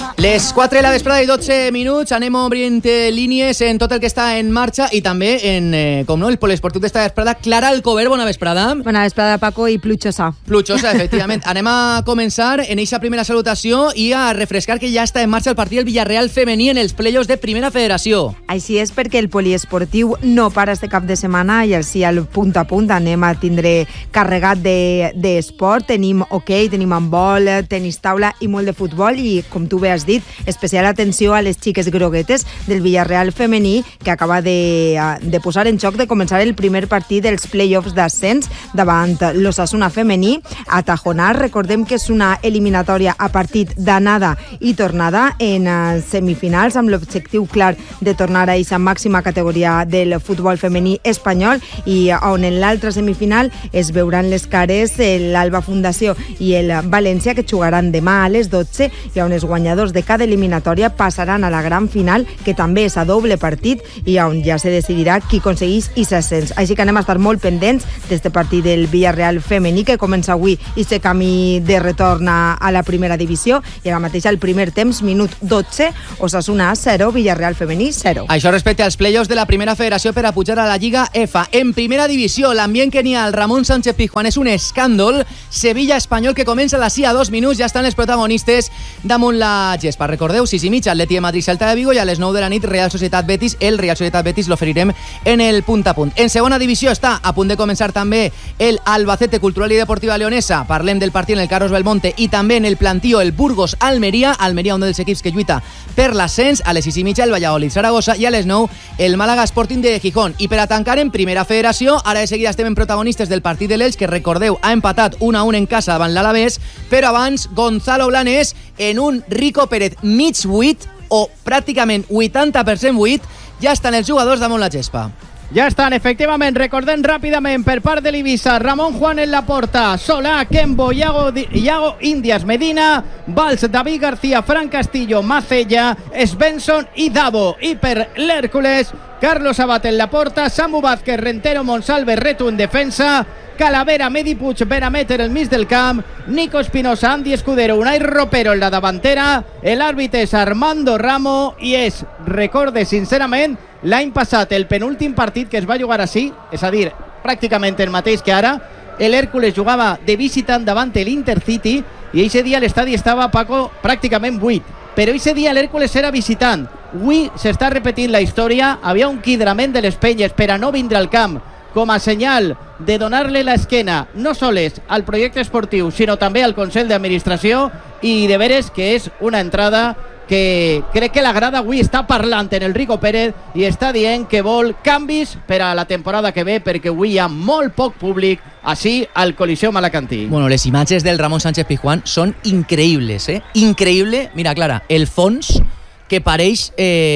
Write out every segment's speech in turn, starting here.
Les 4 de la vesprada i 12 minuts anem obrint línies en tot el que està en marxa i també en, com no, el poliesportiu d'esta vesprada. Clara Alcover, bona vesprada. Bona vesprada, Paco, i plujosa. Plujosa, efectivament. Anem a començar en eixa primera salutació i a refrescar que ja està en marxa el partit del Villarreal femení en els play-offs de Primera Federació. Així és, perquè el poliesportiu no para este cap de setmana i així al punt a punt anem a tindre carregat d'esport. Tenim hoquei, tenim handbol, tenis taula i molt de futbol i, com tu bé has dit, especial atenció a les xiques groguetes del Villarreal femení, que acaba de posar en xoc de començar el primer partit dels play-offs d'ascens davant l'Osasuna femení a Tajonar. Recordem que és una eliminatòria a partit d'anada i tornada en semifinals, amb l'objectiu clar de tornar a aquesta màxima categoria del futbol femení espanyol, i on en l'altra semifinal es veuran les cares l'Alba Fundació i el València, que jugaran demà a les 12, i on els guanyadors de cada eliminatòria passaran a la gran final, que també és a doble partit i on ja se decidirà qui aconsegueix aquest ascens. Així que anem a estar molt pendents d'este partit del Villarreal femení, que comença avui i se camí de retorn a la primera divisió, i ara mateix al primer temps, minut 12, Osasuna 0, Villarreal femení 0. Això respecte als play-offs de la Primera Federació per a pujar a la Lliga EFA. En primera divisió, l'ambient que n'hi ha al Ramon Sánchez Pizjuán és un escàndol. Sevilla-Espanyol, que comença a la 2 minuts, ja estan els protagonistes damunt la gespa. Recordeu, 6:30, Atleti de Madrid, Celta de Vigo, i a les 9 de la nit, Real Societat Betis. El Real Societat Betis l'oferirem en el punt a punt. En segona divisió està a punt de començar també el Albacete Cultural i Deportiva Leonesa. Parlem del partit en el Carlos Belmonte, i també en el plantío el Burgos-Almeria. Almeria, un dels equips que lluita per l'ascens. A les 6:30, el Valladolid-Saragossa, i a les 9, el Málaga Sporting de Gijón. I per a tancar en Primera Federació, ara de seguida estem en protagonistes del partit de l'Elx, que recordeu, ha empatat 1-1 en casa davant l'Alavés, però abans Gonzalo Blanes, en un Rico Pérez mig buit, o pràcticament 80% buit, ja estan els jugadors damunt la gespa. Ja estan, efectivament. Recordem ràpidament per part de l'Ibiza: Ramon Juan en la porta, Solà, Kembo, Iago Indias, Medina, Valls, David García, Fran Castillo, Macella, Svensson i Davo. I per l'Hèrcules, Carlos Abad en la porta, Samu Vázquez, Rentero, Monsalve, Retu en defensa, Calavera, Medi Puig, Benameter el mig del camp, Nico Espinosa, Andy Escudero, Unai Ropero en la davantera. L'àrbitre és Armando Ramo i és, recorde sincerament, l'any passat el penúltim partit que es va jugar així, és a dir, pràcticament el mateix que ara. L'Hèrcules jugava de visitant davant l'Intercity i aquest dia l'estadi estava, Paco, pràcticament buit, però aquest dia l'Hèrcules era visitant. Avui s'està repetint la història. Havia un quidrament de les penyes per a no vindre al camp, com a senyal de donar-li l'esquena no sols al projecte esportiu, sinó també al Consell d'Administració, i de veres que és una entrada que crec que la grada avui està parlant en el Rico Pérez i està dient que vol canvis per a la temporada que ve, perquè avui hi ha molt poc públic així al Coliseum Alacantí. Bueno, les imatges del Ramon Sánchez Pizjuán són increïbles, Increïble. Mira, Clara, el fons que pareix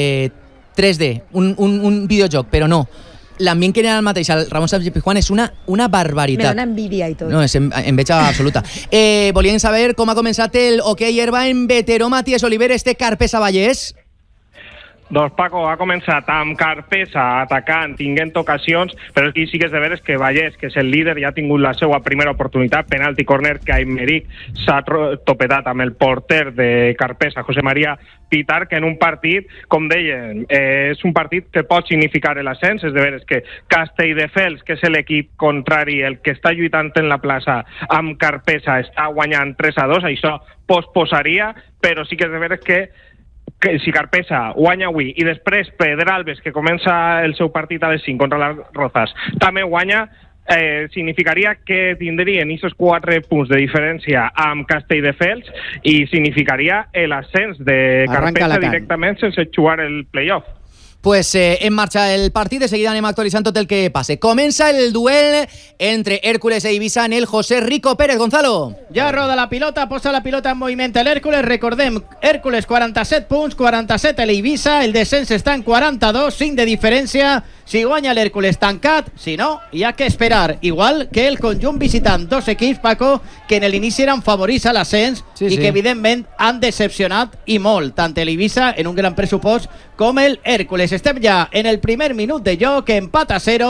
3D, un videojoc, però no. L'ambient que n'hi ha al mateix al Ramon Sánchez Pizjuán és una barbaritat. Me dona envidia i tot. No, és enveja absoluta. Volien saber com ha començat el hoquei herba en veteró Matías Oliver, Carpesa Vallès. Doncs Paco, ha començat amb Carpesa atacant, tinguent ocasions, però aquí sí que és de veres que Vallès, que és el líder, ja ha tingut la seva primera oportunitat, penalti corner, que Aymeric s'ha topetat amb el porter de Carpesa, José María Pitar, que en un partit, com deien, és un partit que pot significar l'ascens. És de veres que Castelldefels, que és l'equip contrari, el que està lluitant en la plaça amb Carpesa, està guanyant 3-2, això posposaria, però sí que és de veres que si Carpesa guanya avui i després Pedralbes, que comença el seu partit a les 5 contra les Rozas, també guanya, significaria que tindrien aquests 4 punts de diferència amb Castelldefels i significaria l'ascens de Carpesa directament sense jugar el playoff. Pues en marxa el partit, de seguida anem actualitzant tot el que passe. Comença el duel entre Hèrcules e Ibiza en el José Rico Pérez. Gonzalo. Ja roda la pilota, posa la pilota en moviment l'Hèrcules. Recordem, Hèrcules 47 punts, 47 l'Ibiza, el descens està en 42, 5 de diferència. Si guanya l'Hèrcules tancat, si no, hi ha que esperar. Igual que el conjunt visitant, dos equips, Paco, que en l'inici eren favorits a l'ascens i que evidentment han decepcionat i molt, tant l'Ibiza en un gran pressupost com el Hèrcules. Estem ja en el primer minut de joc, empat a 0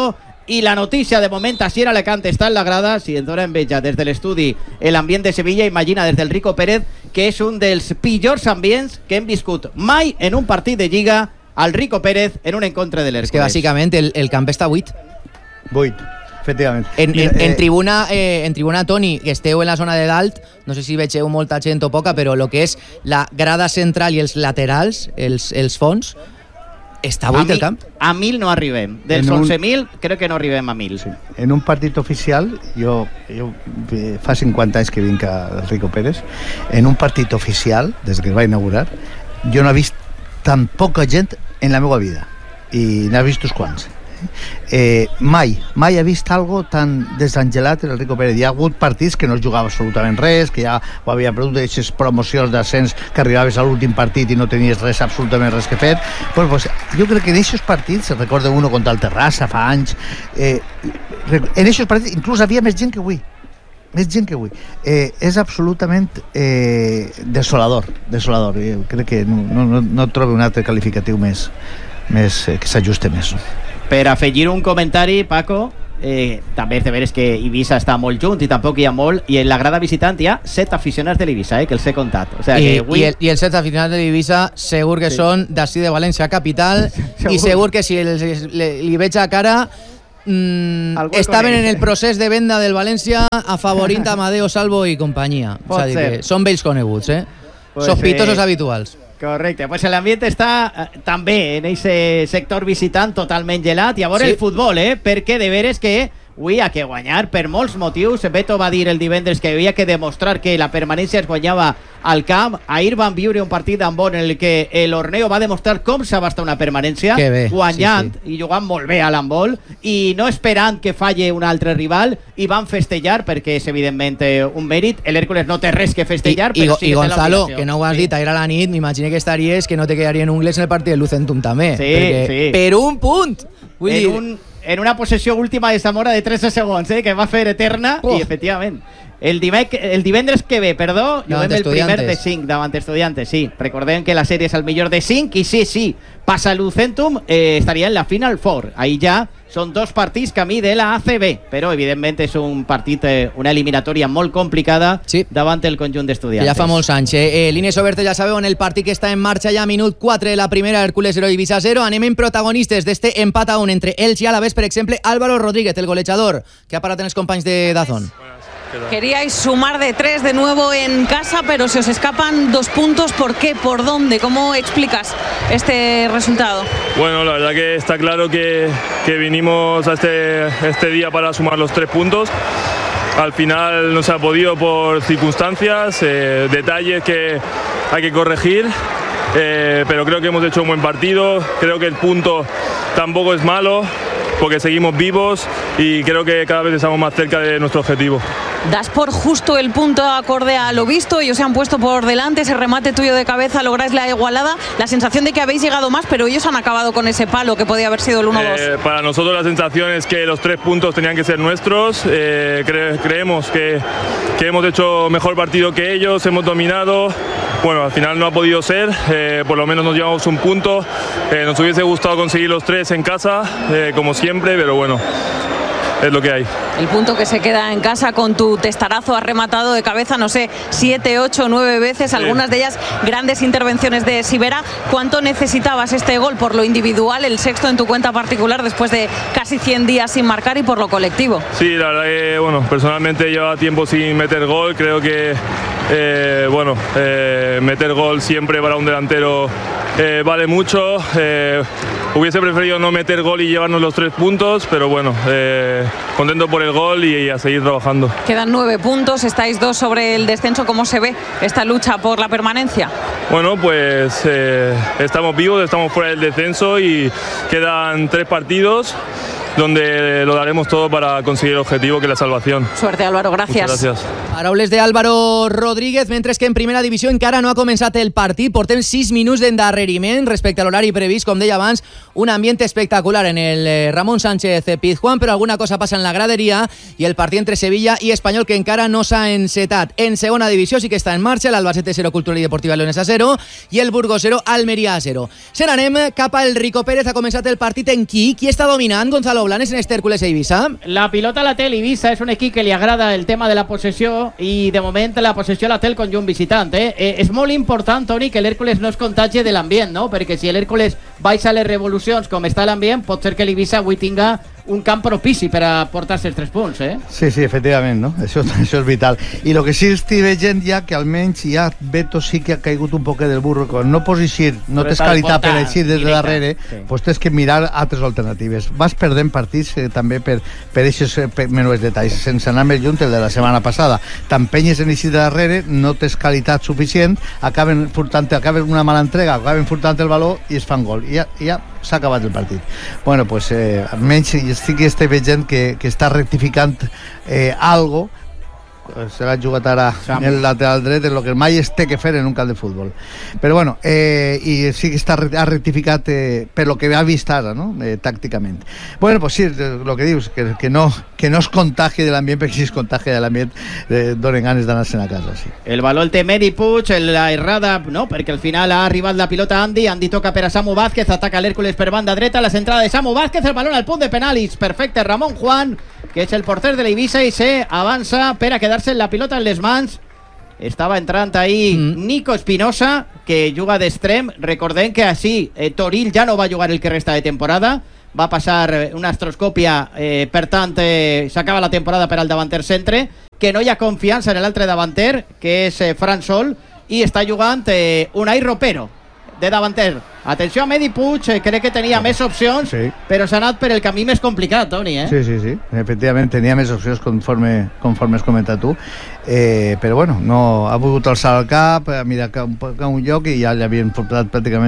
I la notícia, de moment, Asier Alicante està en la grada. Si ens dona enveja des de l'estudi l'ambient de Sevilla, imagina des del Rico Pérez, que és un dels pitjors ambients que hem viscut mai en un partit de Lliga al Rico Pérez en un encontre de l'Hèrcules. És que bàsicament el camp està buit. Buit, efectivament. En tribuna, Toni, que esteu en la zona de dalt, no sé si vegeu molta gent o poca, però el que és la grada central i els laterals, els fons, està buit el camp? A 1.000 no arribem. Dels 11.000 crec que no arribem a 1.000. Sí. En un partit oficial, jo fa 50 anys que vinc al Rico Pérez, en un partit oficial, des que es va inaugurar, jo no he vist tan poca gent en la meva vida. I n'he vist uns quants. Mai he vist algo tan desangelat en el Rico Pérez. Hi ha hagut partits que no es jugava absolutament res, que ja ho havia perdut, aquestes promocions d'ascens que arribaves a l'últim partit i no tenies absolutament res que fer. Pues, jo crec que en aquests partits, se recorda uno contra el Terrassa fa anys, en aquests partits inclús havia més gent que avui. És absolutament desolador. Crec que no trobo un altre qualificatiu més que s'ajuste més. Per afegir un comentari, Paco, també és de veres que Eivissa està molt junt i tampoc hi ha molt, i en la grada visitant hi ha 7 aficionats de l'Eivissa, que els he contat. O sea, que avui... I els 7 aficionats de l'Eivissa segur que són d'ací de València capital i segur que si li veig a cara estaven en el procés de venda del València afavorint Amadeo Salvo i companyia. O sigui que són vells coneguts, sospitosos habituals. Correcte, pues l'ambient està també en aquest sector visitant totalment gelat, i a veure el futbol, perquè de veres que avui ha que guanyar per molts motius. Beto va dir el divendres que havia que demostrar que la permanència es guanyava al camp. Ahir van viure un partit d'handbol en el que l'Orneo va demostrar com s'abasta una permanència, guanyant i jugant molt bé a l'handbol i no esperant que falle un altre rival, i van festejar perquè és evidentment un mèrit. L'Hèrcules no té res que festejar, però sí que té l'obligació. I Gonzalo, que no ho has dit ahir a la nit, m'imagino que estaries que no te quedarien ungles en el partit de Lucentum també, perquè per un punt, vull dir... En una possessió última de Zamora de 13 segons, que va fer eterna, i efectivament. El divendres que ve, juguem el primer de 5 davant Estudiantes, sí. Recordem que la sèrie és el millor de 5 i sí, passa Lucentum, estaria en la Final Four. Ahí ja són 2 partits camí de la ACB, però evidentment és un partit, una eliminatòria molt complicada davant el conjunt d'Estudiantes. Ja fa molts anys. Línies obertes, ja sabeu, en el partit que està en marxa ja, minut 4 de la primera, Hèrcules 0, Eivissa 0. Anem en protagonistes d'este empat a 1 entre Elx i Alavés, per exemple, Álvaro Rodríguez, el golejador, que ha parat en els companys de Dazón. Queríais sumar de 3 de nuevo en casa, pero se os escapan 2 puntos. ¿Por qué? ¿Por dónde? ¿Cómo explicas este resultado? Bueno, la verdad que está claro que vinimos a este día para sumar los 3 puntos. Al final no se ha podido por circunstancias, detalles que hay que corregir, pero creo que hemos hecho un buen partido. Creo que el punto tampoco es malo, porque seguimos vivos y creo que cada vez estamos más cerca de nuestro objetivo. Das por justo el punto acorde a lo visto, ellos se han puesto por delante, ese remate tuyo de cabeza, lográis la igualada, la sensación de que habéis llegado más, pero ellos han acabado con ese palo que podía haber sido el 1-2. Para nosotros la sensación es que los 3 puntos tenían que ser nuestros. Creemos que hemos hecho mejor partido que ellos, hemos dominado. Bueno, al final no ha podido ser, por lo menos nos llevamos un punto. Nos hubiese gustado conseguir los 3 en casa, como siempre, pero bueno, es lo que hay. El punto que se queda en casa con tu testarazo, has rematado de cabeza, no sé, 7, 8, 9 veces, algunas de ellas grandes intervenciones de Sivera. ¿Cuánto necesitabas este gol por lo individual, el sexto en tu cuenta particular después de casi 100 días sin marcar, y por lo colectivo? Sí, la verdad que, bueno, personalmente llevaba tiempo sin meter gol, creo que meter gol siempre para un delantero vale mucho. Hubiese preferido no meter gol y llevarnos los 3 puntos, pero bueno, contento por el gol y a seguir trabajando. Quedan 9 puntos, estáis 2 sobre el descenso. ¿Cómo se ve esta lucha por la permanencia? Bueno, pues estamos vivos, estamos fuera del descenso y quedan 3 partidos donde lo daremos todo para conseguir el objetivo, que es la salvación. Suerte, Álvaro, gràcies. Muchas gracias. Paraules d'Álvaro Rodríguez, mentre que en primera divisió encara no ha començat el partit. Portem 6 minuts d'endarreriment respecte a l'horari previst, com deia abans, un ambient espectacular en el Ramon Sánchez Pizjuán, però alguna cosa passa en la graderia i el partit entre Sevilla i Espanyol, que encara no s'ha encetat. En segona divisió sí que està en marxa l'Albacete 0, Cultural i Deportiva Leonesa 0 i el Burgos 0, Almeria 0. Se n'anem cap al Rico Pérez. Ha començat el partit en qui està dominant, Gonzalo Blanes en este Hércules Eivissa? La pilota la té l'Eivissa, és un equip que li agrada el tema de la possessió i de moment la possessió la té el conjunt visitant. És molt important, Toni, que l'Hèrcules no es contagi de l'ambient, no? Perquè si l'Hèrcules baixa les revolucions com està l'ambient, pot ser que l'Eivissa avui tinga un camp propici per a portar-se els 3 punts, Sí, efectivament, no? Això és vital. I el que sí estic veient ja que almenys ja Beto sí que ha caigut un poc del burro. Quan no pots eixir, no tens qualitat per eixir des de darrere, doncs tens que mirar altres alternatives. Vas perdent partits també per aquests menys detalls, sense anar més lluny el de la setmana passada. T'empenyes en eixir de darrere, no tens qualitat suficient, acaben una mala entrega, acaben furtant el valor i es fan gol. I ja s'ha acabat el partit. Bueno, pues almenys sí que estic veient que està rectificant algo. Se l'ha jugat ara en el lateral dret, en el que mai es té que fer en un camp de futbol. Però bueno, i sí que ha rectificat per lo que ha vist ara, no? Tàcticament. Bueno, pues sí, el que dius, que no es contagi de l'ambient, perquè si es contagia de l'ambient donen ganes d'anar-se'n a casa, sí. El valor el té Medi Puig, la errada, no? Perquè al final ha arribat la pilota a Andy toca per a Samu Vázquez, ataca l'Hèrcules per banda dreta, la centrada de Samu Vázquez, el balón al punt de penalis, perfecte, Ramon Juan, que és el porter de l'Eivissa i se avança per a quedar-se la pilota en les mans. Estava entrant ahí Nico Espinosa, que juga d'extrem. Recordem que així Toril ja no va jugar el que resta de temporada, va passar una astroscòpia, per tant s'acaba la temporada per al davanter centre, que no hi ha confiança en l'altre davanter, que és Fran Sol, i està jugant Unai Ropero de davanter. Atenció a Medi Puig, crec que tenia més opcions, però s'ha anat per el camí més complicat, Toni, Sí, efectivament tenia més opcions conforme has comentat tu, però bueno, no ha volgut alçar el cap, mirar un lloc i ja li havien furtat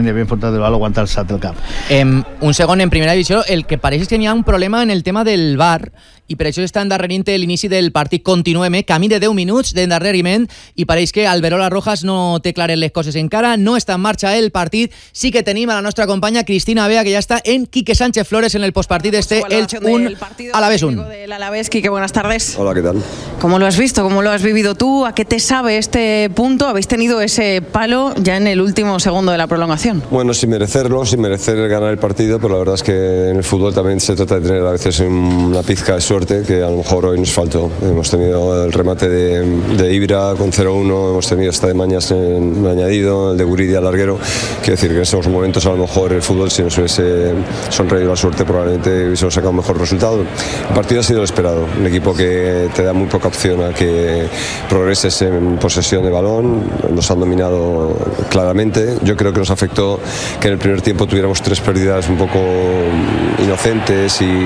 el valor quan ha alçat el cap. Un segon, en primera divisió, el que pareix és que hi ha un problema en el tema del VAR, i per això està endarrerint l'inici del partit. Continuem, camí de 10 minuts d'endarreriment, i pareix que Alberola Rojas no té clares les coses encara, no està en marxa el partit. Sí que tenim a la nuestra compañera Cristina Bea, que ya está en Quique Sánchez Flores en el postpartido Elche 1, Alavés 1. Del Alavés, Quique, buenas tardes. Hola, ¿qué tal? ¿Cómo lo has visto? ¿Cómo lo has vivido tú? ¿A qué te sabe este punto? Habéis tenido ese palo ya en el último segundo de la prolongación. Bueno, sin merecer ganar el partido, pero la verdad es que en el fútbol también se trata de tener a veces una pizca de suerte, que a lo mejor hoy nos faltó. Hemos tenido el remate de Ibra con 0-1, hemos tenido esta de Mañas en añadido, el de Guridi al larguero. Quiero decir que en esos momentos a lo mejor el fútbol, si nos hubiese sonreído la suerte, probablemente hubiésemos sacado un mejor resultado. El partido ha sido lo esperado, un equipo que te da muy poca opción a que progreses en posesión de balón, nos han dominado claramente. Yo creo que nos afectó que en el primer tiempo tuviéramos 3 pérdidas un poco inocentes y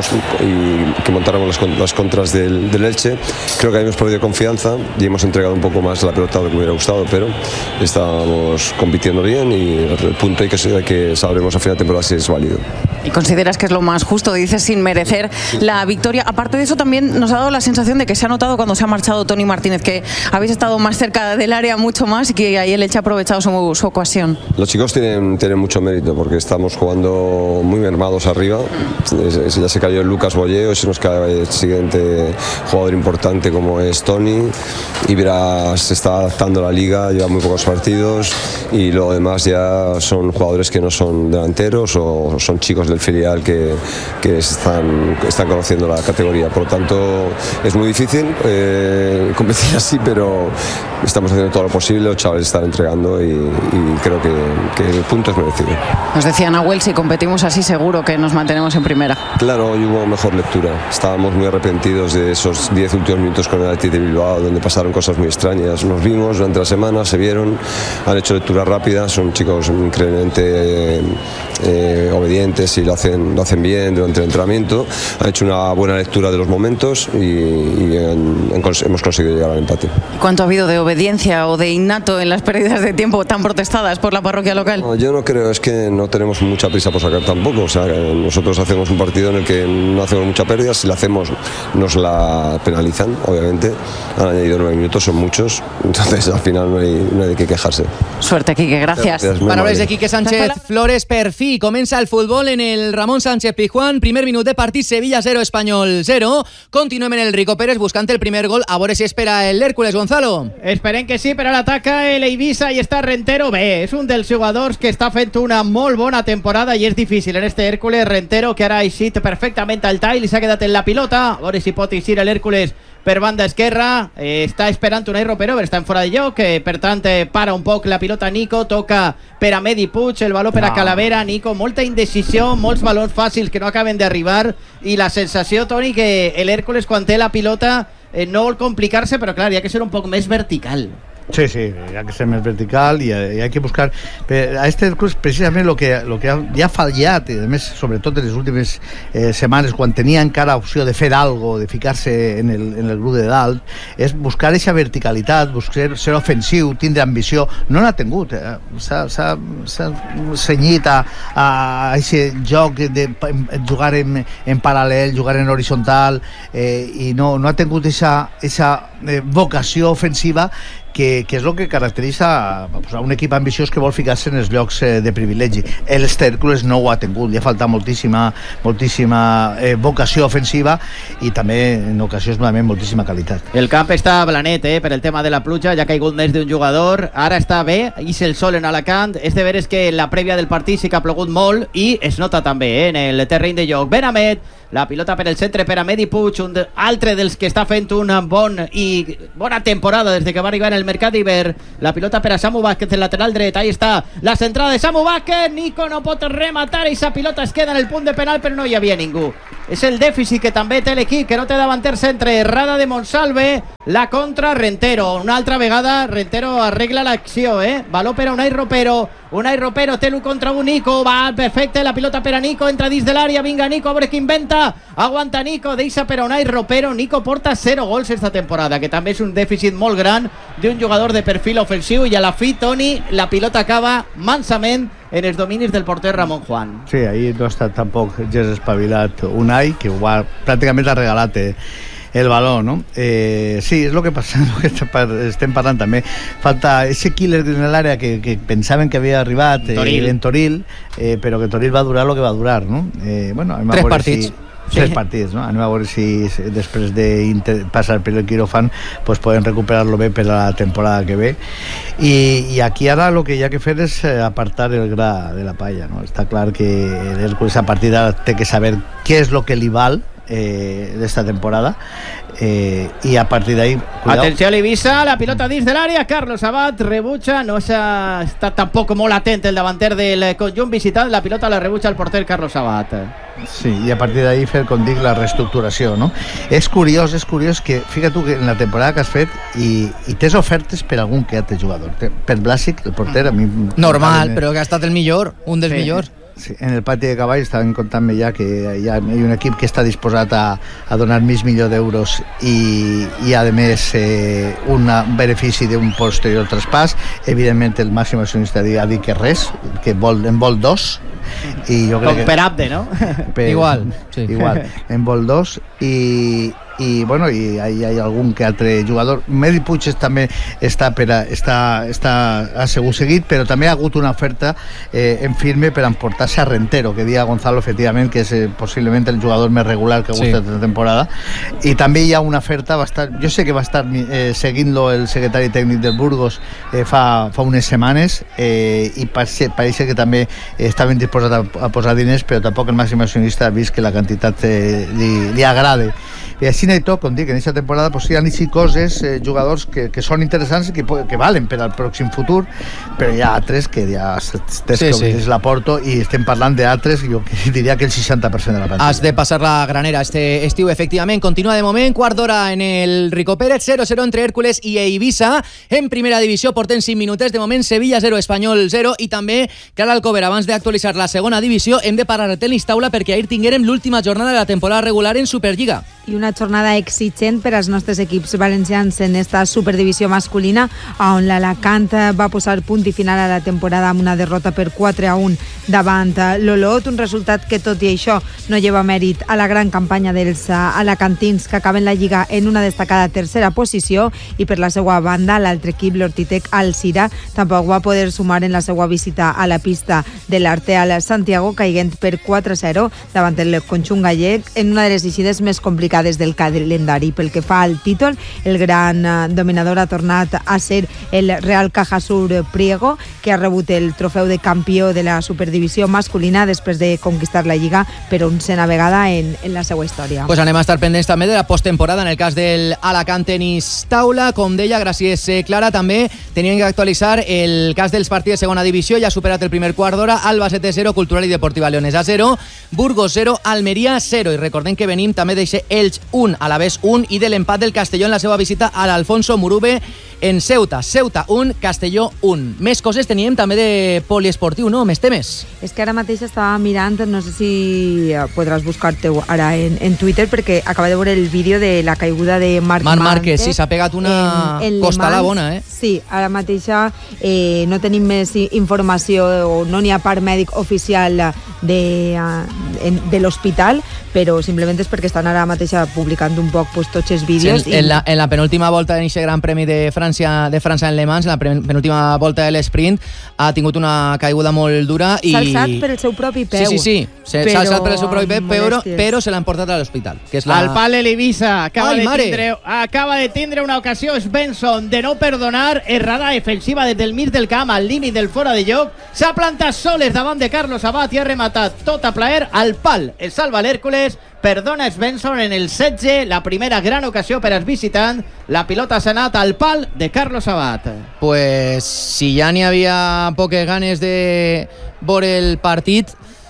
que montáramos las contras del Elche. Creo que ahí hemos perdido confianza y hemos entregado un poco más la pelota de lo que me hubiera gustado, pero estábamos compitiendo bien y el punto que sabremos a final de temporada si es válido. ¿Y consideras que es lo más justo? Dices sin merecer la victoria. Aparte de eso, también nos ha dado la sensación de que se ha notado cuando se ha marchado Toni Martínez, que habéis estado más cerca del área mucho más y que ahí el Elche ha aprovechado su ocasión. Los chicos tienen mucho mérito porque estamos jugando muy mermados arriba. Ya se cayó Lucas Bolleo, se nos cae el siguiente jugador importante como es Toni. Ibra se está adaptando a la liga, lleva muy pocos partidos y lo demás ya son jugadores que no son delanteros o son chicos del filial que están conociendo la categoría. Por lo tanto, es muy difícil competir así, pero estamos haciendo todo lo posible, los chavales están entregando y creo que el punto es merecido. Nos decía Nahuel, si competimos así seguro que nos mantenemos en primera. Claro, hoy hubo mejor lectura. Estábamos muy arrepentidos de esos 10 últimos minutos con el Athletic de Bilbao, donde pasaron cosas muy extrañas. Nos vimos durante la semana, se vieron, han hecho lectura rápida, son chicos increíblemente obedientes y lo hacen bien durante el entrenamiento. Han hecho una buena lectura de los momentos y hemos conseguido llegar al empate. ¿Cuánto ha habido de obediencia o de innato en las pérdidas de tiempo tan protestadas por la parroquia local? No, yo no creo, es que no tenemos mucha prisa por sacar tampoco. O sea, nosotros hacemos un partido en el que no hacemos mucha pérdida, si la hacemos nos la penalizan, obviamente. Han añadido 9 minutos, son muchos, entonces al final no hay de qué quejarse. Suerte, Quique, gracias. Palabras de Quique Sánchez Flores, perfil sí, comença el futbol en el Ramon Sánchez Pizjuán. Primer minut de partit, Sevilla 0, Espanyol 0. Continuem en el Rico Pérez buscant el primer gol. A veure si espera el Hércules, Gonzalo. Esperem que sí, però l'ataca el Eivissa i està Rentero. Bé, és un dels jugadors que està fent una molt bona temporada i és difícil en este Hércules. Rentero, que ara ha eixit perfectament al tall i s'ha quedat en la pilota. A veure si pot eixir l'Hércules per banda esquerra. Està esperant Unai Ropero, però està en fora de lloc, per tant para un poc la pilota Nico, toca per a Medi Puig, el valor per a Calavera. Nico, molta indecisió, molts valors fàcils que no acaben d'arribar, i la sensació, Toni, que l'Hércules quan té la pilota no vol complicar-se, però clar, hi ha que ser un poc més vertical. Sí, hay que ser más vertical y hay que buscar a este Hércules precisamente lo que ha fallat, i a més sobretot en les últimes setmanes, quan tenia encara opció de fer algo, de ficar-se en el grup de dalt, és buscar aquesta verticalitat, buscar ser ofensiu, tindre ambició. No n'ha tingut, s'ha cenyit a aquest joc de jugar en paral·lel, jugar en horitzontal, i no ha tingut aquesta vocació ofensiva que és el que caracteritza a un equip ambiciós que vol ficar-se en els llocs de privilegi. Este Hércules no ho ha tingut, li ha faltat moltíssima vocació ofensiva i també en ocasions moltíssima qualitat. El camp està blanet per el tema de la pluja, ja ha caigut més d'un jugador, ara està bé, ix el sol en Alacant. És de veres que en la prèvia del partit sí que ha plogut molt i es nota també en el terreny de joc. Benamet, la pilota per el centre per a Medi Puig, un altre dels que està fent una bona temporada des que va arribar en el mercat d'hivern. La pilota per a Samu Vázquez, el lateral dret. Ahí està la centrada de Samu Vázquez. Nico no pot rematar i esa pilota es queda en el punt de penal, però no hi havia ningú. És el dèficit que també té l'equip, que no té davanter centre. Errada de Monsalve, la contra Rentero. Una altra vegada Rentero arregla l'acció, valor per a Unai Ropero. Unai Ropero té l'1 contra 1. Nico va perfecte, la pilota per a Nico, entra dins de l'àrea, vinga Nico, a veure qui inventa, aguanta Nico, deixa per a Unai Ropero. Nico porta 0 gols esta temporada, que també és un dèficit molt gran d'un jugador de perfil ofensiu, i a la fi, Toni, la pilota acaba mansament en els dominis del porter Ramon Juan. Sí, ahí no ha estat tampoc gens espavilat Unai, que pràcticament ha regalat el balón, ¿no? Sí, és el que passa, lo que estem parlant també. Falta ese killer en l'àrea que pensaven que havia arribat en Toril, però que Toril va durar lo que va durar, ¿no? Bueno, 3 partits. 3 partits, no? Anem a veure si després de passar per el quiròfan pues poden recuperar-lo bé per a la temporada que ve. I aquí ara el que hi ha que fer és apartar el gra de la palla, no? Està clar que l'Hércules a partir d'ara té que saber què és el que li val d'esta temporada, i a partir d'ahí atenció a l'Eivissa, la pilota dins de l'àrea, Carlos Abad rebutja, no s'ha estat tampoc molt atent el davanter del conjunt visitant, la pilota la rebutja el porter Carlos Abad. Sí, i a partir d'ahí fer, com dic, la reestructuració, no? És curiós que, fíjate tu que en la temporada que has fet i tens ofertes per algun que altre jugador. Per Blasic, el porter, a mi... Normal, però que ha estat el millor, un dels millors. Sí, en el pati de cavalls estaven contant-me ja que hi ha un equip que està disposat a donar mig milió d'euros i a més un benefici d'un posterior traspàs. Evidentment el màxim accionista ha dit que res, que en vol 2, i jo crec com per Abde, no? Igual, sí. Igual, en vol 2 i bueno, i hi ha algun que altre jugador. Medi Puig també està assegut seguit, però també ha hagut una oferta en firme per emportar-se a Rentero, que dia Gonzalo efectivament que és possiblement el jugador més regular que ha hagut aquesta temporada, i també hi ha una oferta bastant, jo sé que va estar seguint-lo el secretari tècnic del Burgos fa unes setmanes, i pareix que també estaven disposats a posar diners, però tampoc el màxim accionista ha vist que la quantitat li agrada. I així n'hi tot, com dic, en aquesta temporada pues, hi ha coses, jugadors que són interessants i que valen per al pròxim futur, però hi ha altres que ja que la porto, i estem parlant d'altres, jo diria que el 60% de la plantilla. Has de passar la granera este estiu, efectivament. Continua de moment, quart d'hora en el Rico Pérez, 0-0 entre Hércules i Eivissa. En primera divisió porten 5 minutets, de moment Sevilla 0, Espanyol 0, i també, Clara Alcover, abans d'actualitzar la segona divisió, hem de parar el tenis taula perquè ahir tinguérem l'última jornada de la temporada regular en Superliga. I una una jornada exigent per als nostres equips valencians en esta superdivisió masculina, on l'Alacant va posar punt i final a la temporada amb una derrota per 4-1 davant l'Olot, un resultat que tot i això no lleva mèrit a la gran campanya dels alacantins, que acaben la Lliga en una destacada tercera posició, i per la seva banda l'altre equip, l'Hortitec Alcira, tampoc va poder sumar en la seva visita a la pista de l'Arteal Santiago, caiguent per 4-0 davant el conjunt gallec en una de les eixides més complicades del calendari. Pel que fa al títol, el gran dominador ha tornat a ser el Real Cajasur Priego, que ha rebut el trofeu de campió de la superdivisió masculina després de conquistar la Lliga per 11a vegada en la seva història. Pues anem a estar pendents també de la posttemporada en el cas del Alacant Tenis Taula. Com deia, gràcies Clara, també tenien que actualitzar el cas dels partits de segona divisió. Ja ha superat el primer quart d'hora. Albacete 0, Cultural i Deportiva Leonesa 0, Burgos 0, Almeria 0. I recordem que venim també d'eixe Elx 1, Alavés 1 i de l'empat del Castelló en la seva visita a l'Alfonso Murube en Ceuta. Ceuta 1, Castelló 1. Més coses teníem també de poliesportiu, no? Més temes? És que ara mateix estava mirant, no sé si podràs buscar-te ara en Twitter, perquè acaba de veure el vídeo de la caiguda de Marc Márquez. Sí, s'ha pegat una costada bona, Sí, ara mateix no tenim més informació, o no n'hi ha part mèdic oficial de l'hospital, però simplement és perquè estan ara mateix publicant un poc tots els vídeos. Sí, en la penúltima volta de l'inici Gran Premi de França en Le Mans, en la penúltima volta de l'esprint, ha tingut una caiguda molt dura i... S'ha alçat per el seu propi peu. Sí, s'ha alçat per el seu propi peu, però se l'han portat a l'hospital. El pal Elevisa acaba de tindre una ocasió Svensson de no perdonar, errada defensiva des del mig del camp al límit del fora de joc, s'ha plantat soles davant de Carlos Abad i ha rematat tot a plaer al pal. El salva l'Hèrcules, perdona Svensson en el 16, la primera gran ocasió per als visitants. La pilota s'ha anat al pal de Carlos Abad. Pues si ja n'hi havia poques ganes de veure el partit,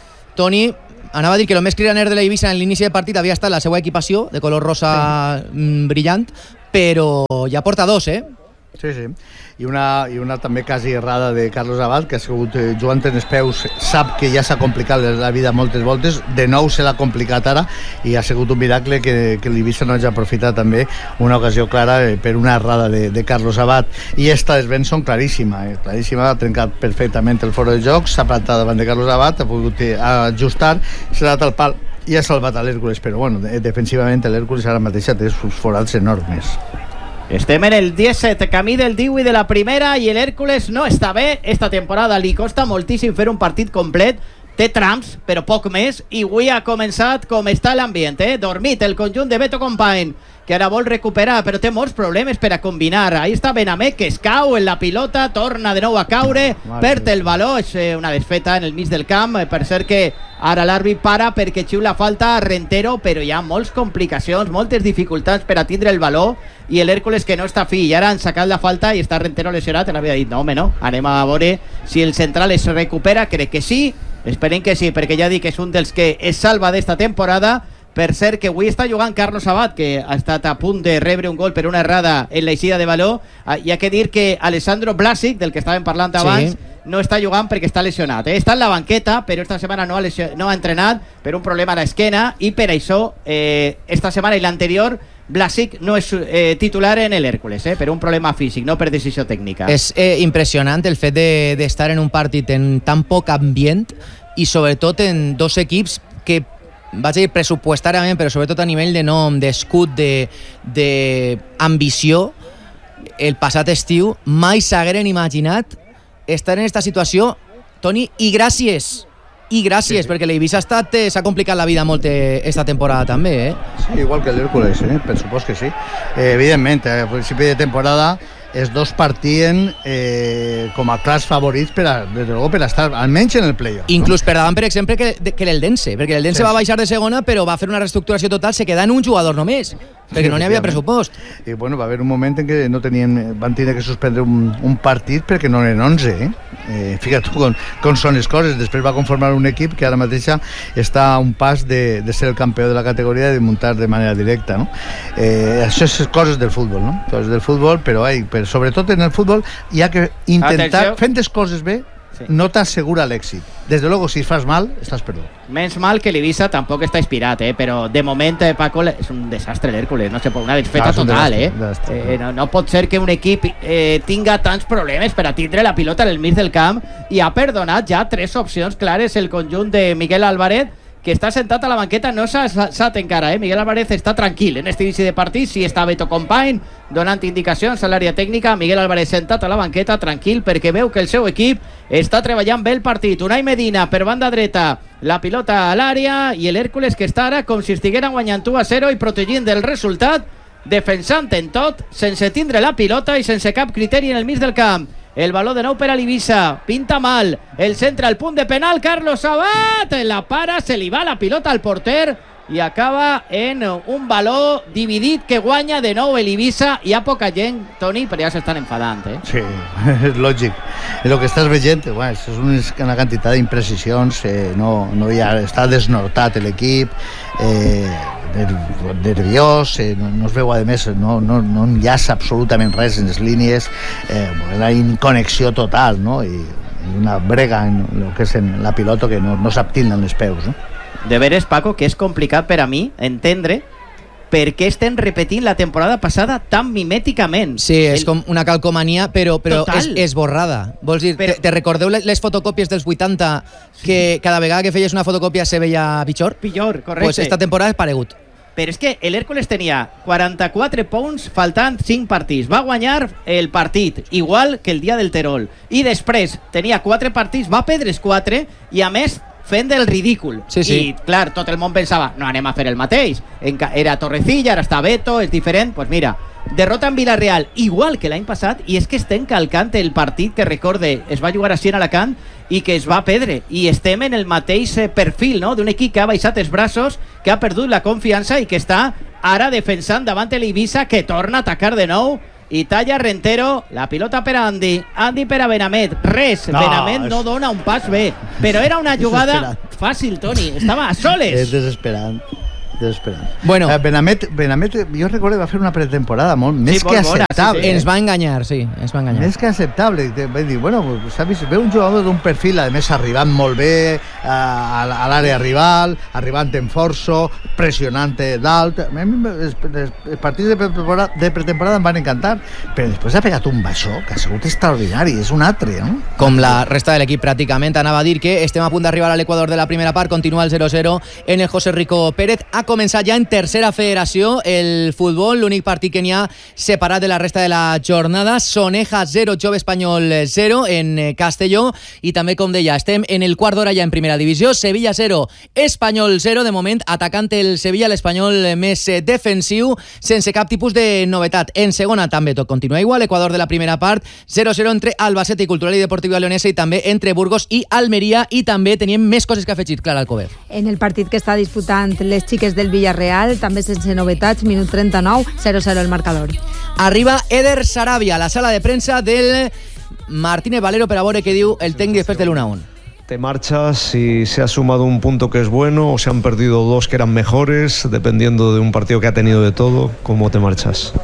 Toni, anava a dir que el més cridaner de l'Eivissa en l'inici del partit havia estat la seva equipació de color rosa brillant, però ja porta dos, Sí. I una també quasi errada de Carlos Abad, que ha sigut jugant en els peus, sap que ja s'ha complicat la vida moltes voltes, de nou se l'ha complicat ara, i ha sigut un miracle que l'Eivissa no hagi aprofitat també una ocasió clara per una errada de Carlos Abad. I esta és Benson claríssima, ha trencat perfectament el fora de joc, s'ha plantat davant de Carlos Abad, ha pogut ajustar, s'ha dat al pal i ha salvat a l'Hèrcules, però bueno, defensivament l'Hèrcules ara mateix té uns forats enormes. Estem en el 17, camí del 18 de la primera, i l'Hèrcules no està bé esta temporada, li costa moltíssim fer un partit complet, té trams, però poc més, i avui ha començat com està l'ambient, dormit el conjunt de Beto Company, que ara vol recuperar, però té molts problemes per a combinar. Ahí està Benamé, que es cau en la pilota, torna de nou a caure, perd el valor, és una desfeta en el mig del camp, per cert que ara l'àrbit para perquè xiula falta a Rentero, però hi ha moltes complicacions, moltes dificultats per a tindre el valor, i l'Hèrcules que no està fi, i ara han sacat la falta i està Rentero lesionat, havia dit, no home, no, anem a veure si el central es recupera, crec que sí, esperem que sí, perquè ja dic que és un dels que es salva d'esta temporada. Per cert, que avui està jugant Carlos Abad, que ha estat a punt de rebre un gol per una errada en l'eixida de valor. Hi ha que dir que Alessandro Blasic, del que estàvem parlant abans, no està jugant perquè està lesionat. Està en la banqueta, però esta setmana no ha entrenat per un problema a l'esquena, i per això esta setmana i l'anterior Blasic no és titular en l'Hèrcules, per un problema físic, no per decisió tècnica. És impressionant el fet d'estar en un partit en tan poc ambient, i sobretot en dos equips que, vaig a dir pressupuestàriament, però sobretot a nivell de nom, d'escut, d'ambició, el passat estiu mai s'hagueren imaginat estar en aquesta situació, Toni, i gràcies, perquè l'Eivissa s'ha complicat la vida molt esta temporada també, Sí, igual que l'Hèrcules, per supòs que sí. Evidentment, a principi de temporada els dos partien com a clars favorits per a estar almenys en el playoff. Inclús per davant, per exemple, que l'Eldense, perquè l'Eldense va baixar de segona, però va fer una reestructuració total, se queda en un jugador només, perquè no n'hi havia pressupost. I bueno, va haver un moment en què van tenir que suspendre un partit perquè no eren 11, Fíjate com són les coses. Després va conformar un equip que ara mateix està a un pas de ser el campió de la categoria i de muntar de manera directa, no? Això és coses del futbol, no? Coses del futbol, però sobretot en el futbol hi ha que intentar, fent les coses bé, no t'assegura l'èxit. Des de luego, si fas mal, estàs perdut. Menys mal que l'Ibiza tampoc està inspirat, però de moment, Paco, és un desastre l'Hèrcules, no sé, una desfeta total, no pot ser que un equip tinga tants problemes per a tindre la pilota en el mig del camp i ha perdonat ja 3 opcions clares el conjunt de Miguel Álvarez, que està sentat a la banqueta, no s'ha alçat encara, Miguel Álvarez està tranquil en este inici de partit, sí està Beto Company donant indicacions a l'àrea tècnica, Miguel Álvarez sentat a la banqueta, tranquil, perquè veu que el seu equip està treballant bé el partit. Unai Medina per banda dreta, la pilota a l'àrea, i l'Hèrcules que està ara com si estiguera guanyant 1-0 i protegint del resultat, defensant en tot, sense tindre la pilota i sense cap criteri en el mig del camp. El baló de nou per a l'Ibiza, pinta mal, el centre al punt de penal, Carlos Sabat, la para, se li va la pilota al porter i acaba en un baló dividit que guanya de nou l'Ibiza. Hi ha poca gent, Toni, però ja s'estan enfadant, Sí, és lògic. El que estàs veient, és una quantitat d'imprecisions, no hi ha, està desnortat l'equip, nerviós, no es veu, a més, no enllaça absolutament res en les línies, una inconnexió total, no? I una brega en el que és en la pilota que no sap tindre en els peus, no? De veres, Paco, que és complicat per a mi entendre per què estem repetint la temporada passada tan mimèticament. Sí, és com una calcomania, però és esborrada. Vols dir, te recordeu les fotocòpies dels 80 que cada vegada que feies una fotocòpia se veia pitjor? Pitjor, correcte. Pues esta temporada és paregut. Però és que l'Hèrcules tenia 44 punts faltant 5 partits. Va guanyar el partit, igual que el dia del Terol. I després tenia 4 partits, va perdre els 4 i a més fent el ridícul. Sí. I clar, tot el món pensava, no anem a fer el mateix. Era Torrecilla, ara està Beto, és diferent. Pues mira, derrota en Villarreal, igual que l'any passat, i és que estem calcant el partit que recorde, es va jugar així en Alacant i que es va perdre, i estem en el mateix perfil, no?, d'un equip que ha baixat els braços, que ha perdut la confiança i que està ara defensant davant l'Ibiza, que torna a atacar de nou. I talla Rentero, la pilota per a Andy per a Benamet, Benamet no dona un pas bé, però era una jugada fàcil, Toni, estava a soles. És desesperant. Bueno, Benamet, jo recordo, va fer una pretemporada més que acceptable. Ens va enganyar, Més que acceptable. Va dir, bueno, saps, ve un jugador d'un perfil, a més, arribant molt bé a l'àrea rival, arribant en força, pressionant dalt. Els partits de pretemporada em van encantar, però després ha pegat un baixó que ha sigut extraordinari, és un altre, no? Com la resta de l'equip, pràcticament. Anava a dir que estem a punt d'arribar a l'Equador de la primera part, continua el 0-0 en el José Rico Pérez. Ha començat ja en tercera federació el futbol, l'únic partit que n'hi ha separat de la resta de la jornada. Soneja 0, Jove Espanyol 0 en Castelló, i també, com deia, estem en el quart d'hora ja en primera divisió. Sevilla 0, Espanyol 0, de moment atacant el Sevilla, l'Espanyol més defensiu, sense cap tipus de novetat. En segona també tot continua igual, Equador de la primera part, 0-0 entre Albacete i Cultural i Deportiva Leonesa, i també entre Burgos i Almeria, i també teníem més coses que ha afegit Clara Alcover. En el partit que està disputant les xiques del Villarreal, també sense novetats, minut 39, 0-0 el marcador. Arriba Eder Sarabia a la sala de premsa del Martínez Valero per a veure què diu el tècnic després de l'1-1. Te marchas si se ha sumado un punto que es bueno o se han perdido 2 que eran mejores, dependiendo de un partido que ha tenido de todo. ¿Cómo te marchas?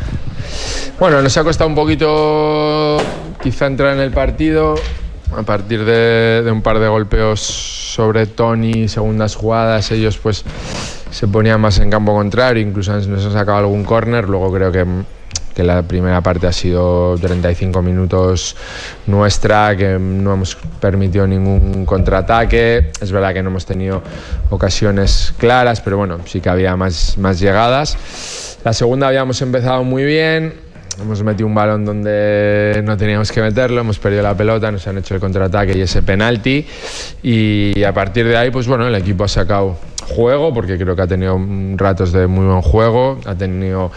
Bueno, nos ha costado un poquito quizá entrar en el partido. A partir de un par de golpeos sobre Toni, segundas jugadas, ellos pues se ponían más en campo contrario, incluso nos han sacado algún córner. Luego creo que la primera parte ha sido 35 minutos nuestra, que no hemos permitido ningún contraataque. Es verdad que no hemos tenido ocasiones claras, pero bueno, sí que había más llegadas. La segunda habíamos empezado muy bien. Hemos metido un balón donde no teníamos que meterlo, hemos perdido la pelota, nos han hecho el contraataque y ese penalti, y a partir de ahí, pues bueno, el equipo ha sacado juego, porque creo que ha tenido ratos de muy buen juego, ha tenido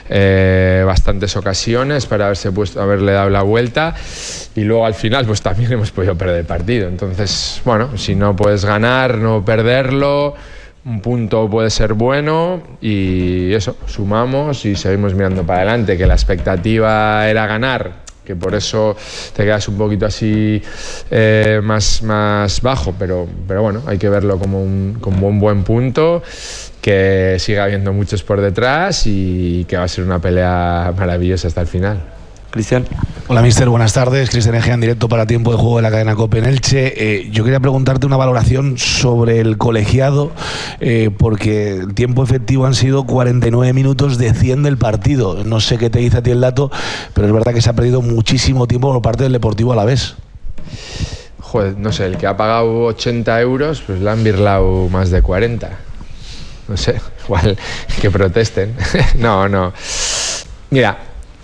bastantes ocasiones para haberle dado la vuelta, y luego al final pues también hemos podido perder el partido. Entonces, bueno, si no puedes ganar, no perderlo. Un punto puede ser bueno, y eso, sumamos y seguimos mirando para adelante, que la expectativa era ganar, que por eso te quedas un poquito así más bajo, pero bueno, hay que verlo como un buen punto, que sigue habiendo muchos por detrás y que va a ser una pelea maravillosa hasta el final. Cristian. Hola, mister, buenas tardes. Cristian Egea en directo para Tiempo de Juego de la cadena COPE en Elche. Yo quería preguntarte una valoración sobre el colegiado, porque el tiempo efectivo han sido 49 minutos de 100 del partido. No sé qué te dice a ti el dato, pero es verdad que se ha perdido muchísimo tiempo por parte del Deportivo Alavés. Joder, no sé, el que ha pagado 80 euros, pues le han birlado más de 40. No sé, igual que protesten. No. Mira,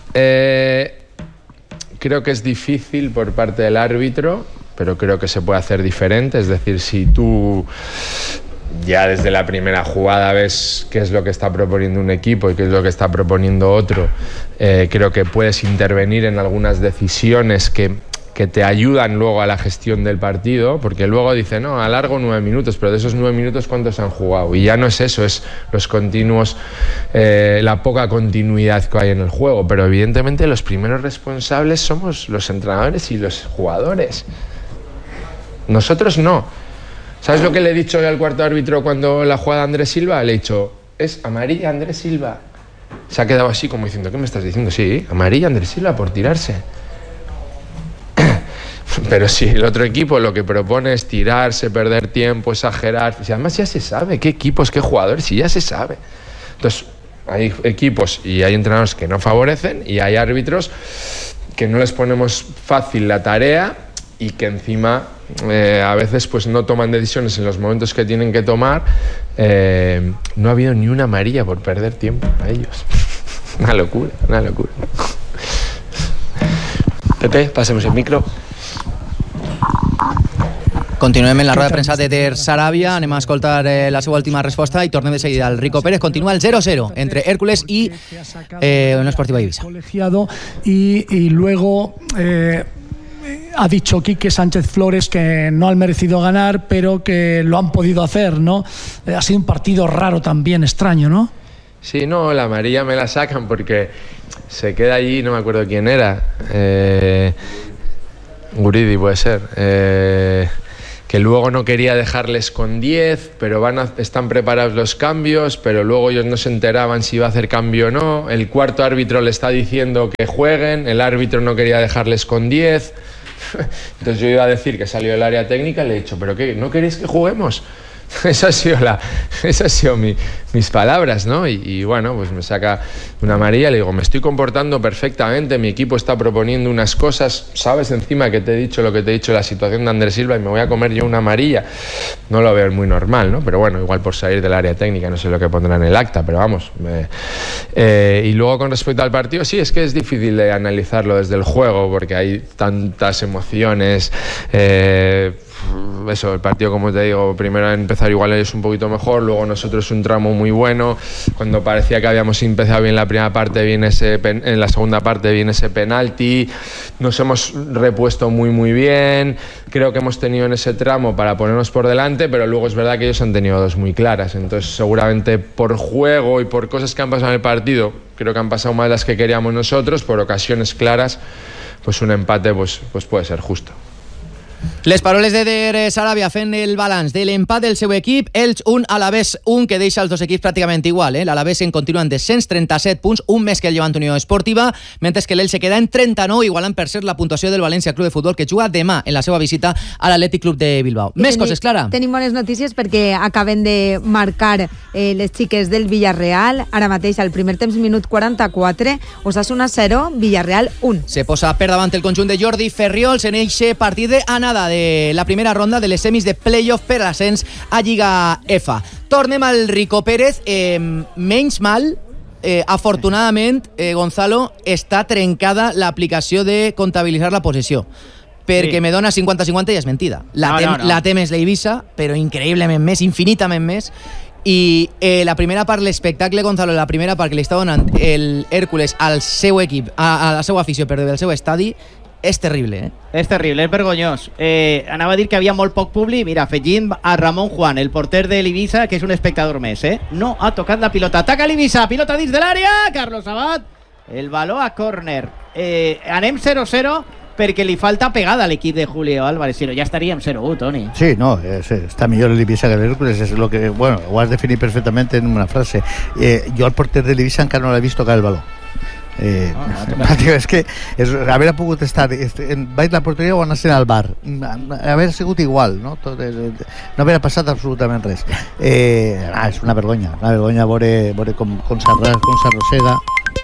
creo que es difícil por parte del árbitro, pero creo que se puede hacer diferente. Es decir, si tú ya desde la primera jugada ves qué es lo que está proponiendo un equipo y qué es lo que está proponiendo otro, creo que puedes intervenir en algunas decisiones que te ayudan luego a la gestión del partido, porque luego dice, no, alargo 9 minutos, pero de esos 9 minutos, ¿cuántos han jugado? Y ya no es eso, es los continuos, la poca continuidad que hay en el juego, pero evidentemente los primeros responsables somos los entrenadores y los jugadores. Nosotros no. ¿Sabes lo que le he dicho al cuarto árbitro cuando la jugada de Andrés Silva? Le he dicho, es amarilla Andrés Silva. Se ha quedado así como diciendo, ¿qué me estás diciendo? Sí, amarilla Andrés Silva por tirarse. Pero si el otro equipo lo que propone es tirarse, perder tiempo, exagerar, y además ya se sabe qué equipos, qué jugadores, y ya se sabe. Entonces hay equipos y hay entrenadores que no favorecen y hay árbitros que no les ponemos fácil la tarea y que encima a veces pues no toman decisiones en los momentos que tienen que tomar. No ha habido ni una amarilla por perder tiempo a ellos. Una locura. Pepe, pasemos el micro. Continuem en la roda de premsa d'Eder Sarabia, anem a escoltar la seva última resposta i tornem de seguida al Rico Pérez. Continúa el 0-0 entre Hércules y Unión Esportiva Ibiza. Y luego ha dicho Quique Sánchez Flores que no han merecido ganar, pero que lo han podido hacer, ¿no? Ha sido un partido raro también, extraño, ¿no? Sí, no, la amarilla me la sacan porque se queda allí, no me acuerdo quién era, Guridi puede ser, que luego no quería dejarles con 10, pero están preparados los cambios, pero luego ellos no se enteraban si iba a hacer cambio o no. El cuarto árbitro le está diciendo que jueguen, el árbitro no quería dejarles con 10. Entonces yo iba a decir que salió del área técnica y le he dicho, ¿pero qué? ¿No queréis que juguemos? Esas han sido mis palabras, ¿no? Y bueno, pues me saca una amarilla, le digo, me estoy comportando perfectamente, mi equipo está proponiendo unas cosas, sabes encima que te he dicho lo que te he dicho, la situación de Andrés Silva, y me voy a comer yo una amarilla. No lo veo muy normal, ¿no? Pero bueno, igual por salir del área técnica, no sé lo que pondrá en el acta, pero vamos. Y luego con respecto al partido, sí, es que es difícil de analizarlo desde el juego, porque hay tantas emociones. Eso, el partido, como te digo, primero a empezar igual ellos un poquito mejor, luego nosotros un tramo muy bueno, cuando parecía que habíamos empezado bien la primera parte, en la segunda parte viene ese penalti, nos hemos repuesto muy bien, creo que hemos tenido en ese tramo para ponernos por delante, pero luego es verdad que ellos han tenido dos muy claras, entonces seguramente por juego y por cosas que han pasado en el partido, creo que han pasado más de las que queríamos nosotros, por ocasiones claras, pues un empate pues puede ser justo. Les paroles d'Eder Sarabia fent el balanç de l'empat del seu equip, Elx 1, Alavés 1, que deixa els dos equips pràcticament igual. L'Alavés en continua en descens, 37 punts, un més que el Llevant Unió Esportiva, mentre que l'Elx se queda en 39, igualant per ser la puntuació del València Club de Futbol, que juga demà en la seva visita a l'Atlètic Club de Bilbao. Més coses, Clara? Tenim bones notícies perquè acaben de marcar les xiques del Villarreal. Ara mateix, al primer temps, minut 44, Osasuna 0, Villarreal 1. Se posa per davant el conjunt de Jordi Ferriols en eixe partit d'anada de la primera ronda de les semis de playoff per l'ascens a Lliga EFA. Tornem al Rico Pérez. Menys mal, afortunadament, Gonzalo, està trencada l'aplicació de comptabilitzar la possessió, perquè me dona 50-50 i és mentida. La té més l'Eivissa, però increïblement més, infinitament més. I la primera part, l'espectacle, Gonzalo, la primera part que li està donant el Hércules al seu equip, a la seva afició, perdó, del seu estadi, és terrible, És terrible, és vergonyós. Anava a dir que havia molt poc públic. Mira, afegim a Ramon Juan, el porter de l'Ibiza, que és un espectador més, No ha tocat la pilota. Ataca l'Ibiza, pilota dins de l'àrea, Carlos Abad, el baló a córner. Anem 0-0 perquè li falta pegada a l'equip de Julio Álvarez, si no ja estaríem 0-1, Toni. Sí, no, está mejor el Ibiza que el Hércules, es lo que, bueno, lo has definido perfectamente en una frase. Yo al porter del Ibiza encara no l'he vist tocar el balón. És que haver pogut estar baix la porteria o anar-se'n al bar, haver sigut igual, no haver passat absolutament res. És una vergonya veure com s'arrossega.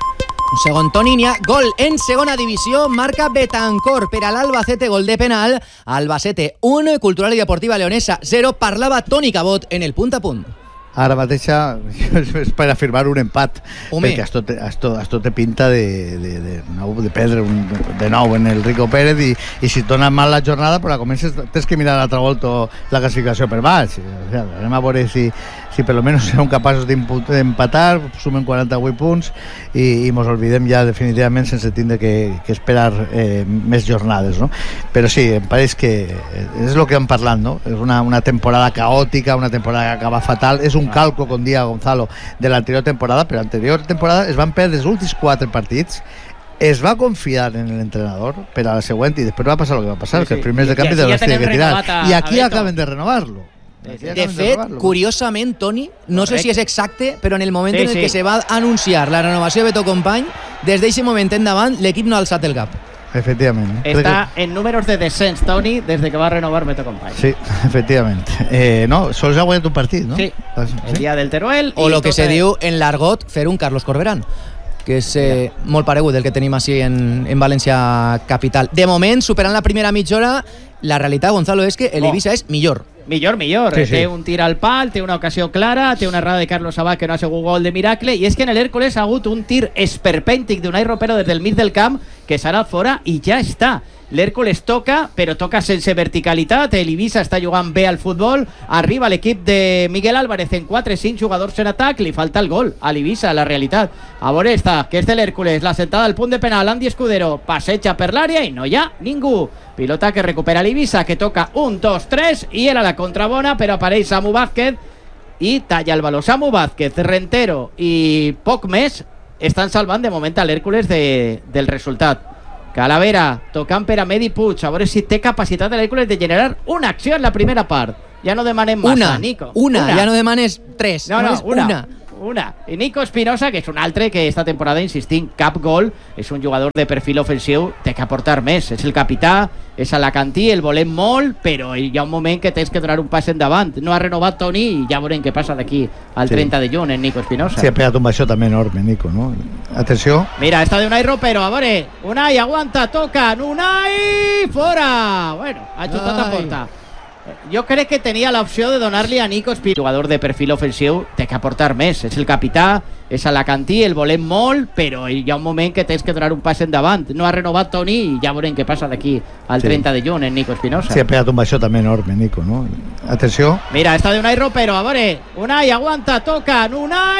Un segon Toni, n'hi ha gol en segona divisió, marca Betancor per a l'Albacete, gol de penal. Albacete 1, Cultural i Deportiva Leonesa 0. Parlava Toni Cabot en el punt a punt. Ara mateixa és per afirmar un empat. Home. Perquè esto té pinta de perdre de nou en el Rico Pérez i si et dona mal la jornada però la comences, tens que mirar l'altra volta la classificació per baix. O sea, anem a veure si per lo menos som capaços d'empatar, sumen 48 punts i mos olvidem ja definitivament sense tindre que esperar més jornades, no? Però sí, em pareix que és el que hem parlat, no? És una temporada caòtica, una temporada que acaba fatal, és un calco, com dia Gonzalo, de l'anterior temporada, però l'anterior temporada es van perdre els últims 4 partits, es va confiar en l'entrenador per a la següent i després va passar el que va passar, que els primers de canvi de l'has de tirar i aquí acaben de renovar-lo. De fet, curiosament, Toni, no sé si és exacte, però en el moment en el que se va anunciar la renovació de Beto Company, des d'aquest moment endavant, l'equip no ha alçat el cap. Efectivament. Está en números de descens, Toni, desde que va a renovar Beto Company. Sí, efectivament. No, sols ha guanyat un partit, no? Sí, el dia del Teruel. O lo que se diu en l'argot fer un Carlos Corberán, que és molt paregut del que tenim així en València capital. De moment, superant la primera mitja hora, la realitat, Gonzalo, és que l'Eivissa és millor. Millor. Sí. Té un tir al pal, té una ocasió clara, té una errada de Carlos Sabat que no ha sigut gol de miracle, i és que en l'Hèrcules ha hagut un tir esperpèntic d'Unai Ropero des del mig del camp que serà fora i ja està. L'Hèrcules toca, però toca sense verticalitat. L'Eivissa està jugant bé al futbol. Arriba l'equip de Miguel Álvarez en 4-5 jugadors en atac. Li falta el gol a l'Eivissa, la realitat. A veure està, que és de l'Hèrcules. La sentada al punt de penal, Andy Escudero passeja per l'àrea i no hi ha ningú. Pilota que recupera l'Eivissa, que toca 1, 2, 3 i era la contrabona, però apareix Samu Vázquez i talla el valor. Samu Vázquez, Rentero i poc més estan salvant de moment a l'Hèrcules del resultat. Calavera, tocant per a Medi Puig, a veure si té capacitat de l'Hèrcules de generar una acció en la primera part. Ja no demanem massa, Nico. Una, ja no demanes 3. No, una. I Nico Espinosa, que és un altre que esta temporada, insistint, cap gol, és un jugador de perfil ofensiu, té que aportar més. És el capità, és alacantí, el volem molt, però hi ha un moment que tens que donar un pas endavant. No ha renovat Toni i ja veurem què passa d'aquí al 30 de juny en Nico Espinosa. Sí, ha pegat un baixó també enorme, Nico, no? Atenció. Mira, esta de Unai Ropero, a veure, Unai aguanta, toca, Unai, fora! Bueno, ha xutat a porta. Jo crec que tenia l'opció de donar-li a Nico Espinosa. Jugador de perfil ofensiu, té que aportar més. És el capità, és alacantí, el volem molt, però hi ha un moment que tens que donar un pas endavant. No ha renovat Toni i ja veurem què passa d'aquí al 30 de juny en Nico Espinosa. Sí, ha pegat un baixó també enorme, Nico, no? Atenció. Mira, esta de Unai Ropero, a veure, Unai aguanta, toca, Unai,